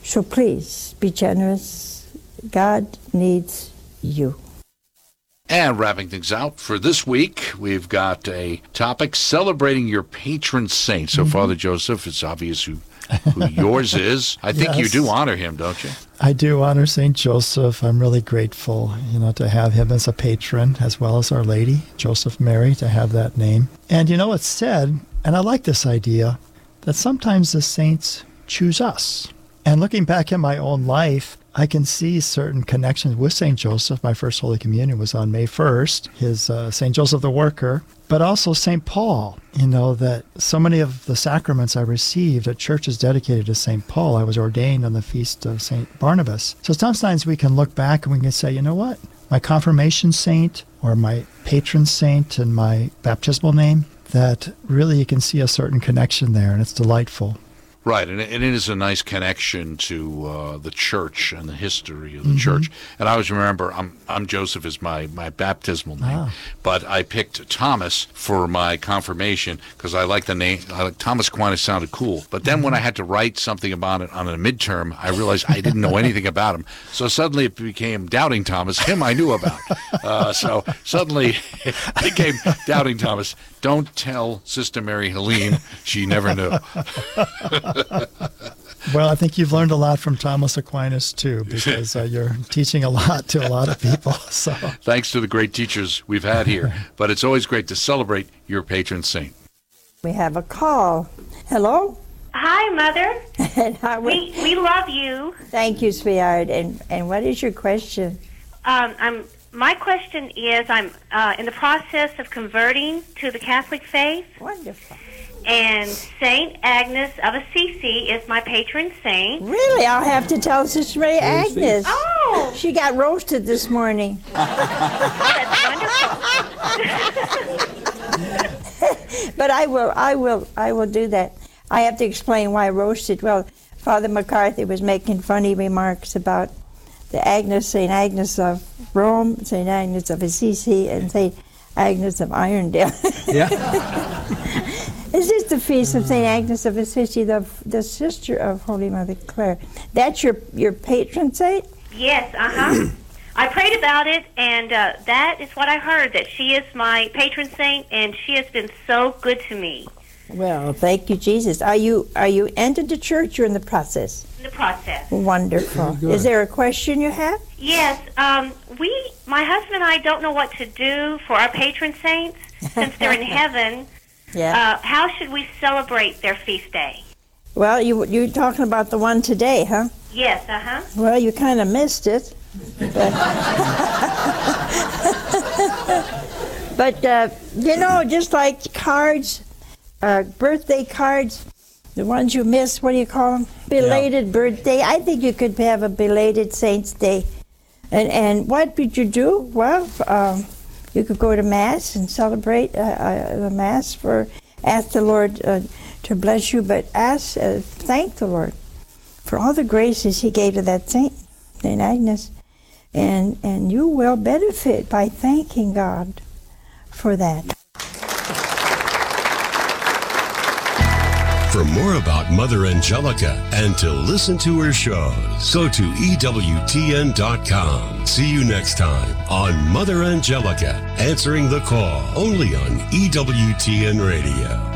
So please, be generous. God needs you. And wrapping things out for this week, we've got a topic celebrating your patron saint. So, Father Joseph, it's obvious who yours is. I think you do honor him, don't you? I do honor St. Joseph. I'm really grateful, to have him as a patron, as well as Our Lady, Joseph Mary, to have that name. And it's said, and I like this idea, that sometimes the saints choose us. And looking back at my own life, I can see certain connections with St. Joseph. My first Holy Communion was on May 1st, his St. Joseph the Worker, but also St. Paul, that so many of the sacraments I received at churches dedicated to St. Paul. I was ordained on the feast of St. Barnabas. So sometimes we can look back and we can say, you know what? My confirmation saint or my patron saint and my baptismal name, that really you can see a certain connection there, and it's delightful. Right, and it is a nice connection to the church and the history of the church. And I always remember, I'm Joseph is my baptismal name, but I picked Thomas for my confirmation because I like the name. Thomas Aquinas sounded cool. But then when I had to write something about it on a midterm, I realized I didn't know anything about him. So suddenly it became Doubting Thomas. Him I knew about. So suddenly it became Doubting Thomas. Don't tell Sister Mary Helene. She never knew. Well, I think you've learned a lot from Thomas Aquinas, too, because you're teaching a lot to a lot of people. So, thanks to the great teachers we've had here. But it's always great to celebrate your patron saint. We have a call. Hello? Hi, Mother. And we love you. Thank you, sweetheart. And what is your question? My question is, I'm in the process of converting to the Catholic faith. Wonderful. And Saint Agnes of Assisi is my patron saint. Really? I'll have to tell Sister Mary Agnes. Oh! She got roasted this morning. That's wonderful. But I will do that. I have to explain why roasted. Well, Father McCarthy was making funny remarks about the St. Agnes of Rome, St. Agnes of Assisi, and St. Agnes of Irondale. yeah. This is the feast of St. Agnes of Assisi, the sister of Holy Mother Clare. That's your patron saint? Yes, I prayed about it, and that is what I heard, that she is my patron saint, and she has been so good to me. Well, thank you, Jesus. Are you entered the church or in the process? In the process. Wonderful. Is there a question you have? Yes. My husband and I don't know what to do for our patron saints since they're in heaven. Yeah. How should we celebrate their feast day? Well, you're talking about the one today, huh? Yes, Well, you kind of missed it. But just like cards, birthday cards, the ones you miss, what do you call them? Belated birthday. I think you could have a belated Saint's Day. And what would you do? Well, you could go to Mass and celebrate the Mass ask the Lord to bless you, but thank the Lord for all the graces He gave to that Saint Agnes. And you will benefit by thanking God for that. For more about Mother Angelica and to listen to her shows, go to EWTN.com. See you next time on Mother Angelica, answering the call, only on EWTN Radio.